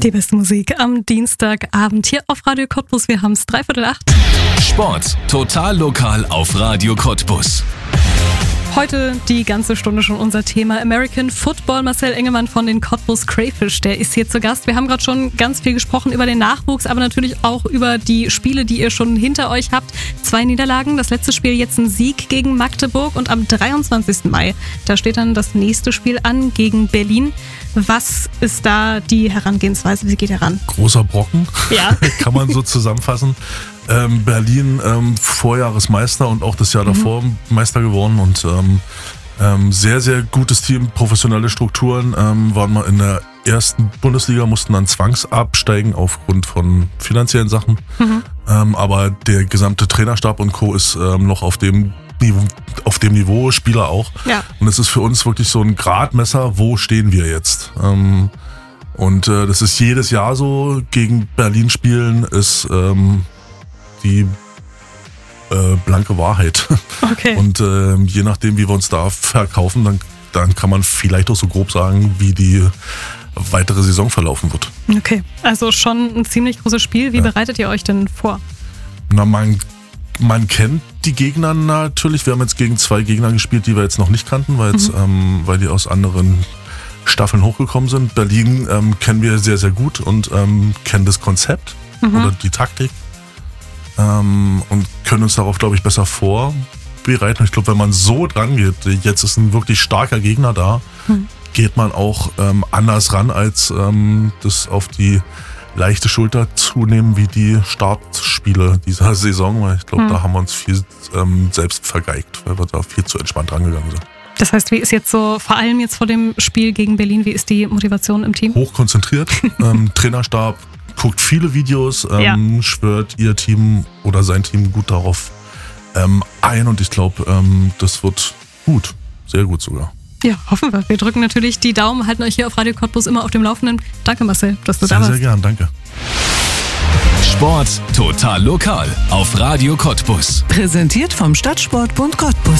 Die beste Musik am Dienstagabend hier auf Radio Cottbus. Wir haben es 7:45. Sport total lokal auf Radio Cottbus. Heute die ganze Stunde schon unser Thema American Football. Marcel Engemann von den Cottbus Crayfish, der ist hier zu Gast. Wir haben gerade schon ganz viel gesprochen über den Nachwuchs, aber natürlich auch über die Spiele, die ihr schon hinter euch habt. 2 Niederlagen, das letzte Spiel jetzt ein Sieg gegen Magdeburg und am 23. Mai, da steht dann das nächste Spiel an gegen Berlin. Was ist da die Herangehensweise? Wie geht ihr ran? Großer Brocken, ja. Kann man so zusammenfassen. Berlin Vorjahresmeister und auch das Jahr davor Meister geworden und sehr, sehr gutes Team, professionelle Strukturen, waren mal in der ersten Bundesliga, mussten dann zwangsabsteigen aufgrund von finanziellen Sachen, aber der gesamte Trainerstab und Co. ist noch auf dem Niveau, Spieler auch. Ja. Und es ist für uns wirklich so ein Gradmesser, wo stehen wir jetzt? Und das ist jedes Jahr so, gegen Berlin spielen ist die blanke Wahrheit. Okay. Und je nachdem, wie wir uns da verkaufen, dann kann man vielleicht auch so grob sagen, wie die weitere Saison verlaufen wird. Okay, also schon ein ziemlich großes Spiel. Wie bereitet ihr euch denn vor? Na, man kennt die Gegner natürlich. Wir haben jetzt gegen 2 Gegner gespielt, die wir jetzt noch nicht kannten, weil die aus anderen Staffeln hochgekommen sind. Berlin kennen wir sehr, sehr gut und kennen das Konzept oder die Taktik. Und können uns darauf, glaube ich, besser vorbereiten. Ich glaube, wenn man so dran geht, jetzt ist ein wirklich starker Gegner da, geht man auch anders ran, als das auf die leichte Schulter zu nehmen, wie die Startspiele dieser Saison. Weil ich glaube, da haben wir uns viel selbst vergeigt, weil wir da viel zu entspannt rangegangen sind. Das heißt, wie ist jetzt so, vor allem jetzt vor dem Spiel gegen Berlin, wie ist die Motivation im Team? Hochkonzentriert, Trainerstab guckt viele Videos, schwört ihr Team oder sein Team gut darauf ein und ich glaube, das wird gut, sehr gut sogar. Ja, hoffen wir. Wir drücken natürlich die Daumen, halten euch hier auf Radio Cottbus immer auf dem Laufenden. Danke Marcel, dass du da warst. Sehr gern, danke. Sport total lokal auf Radio Cottbus. Präsentiert vom Stadtsportbund Cottbus.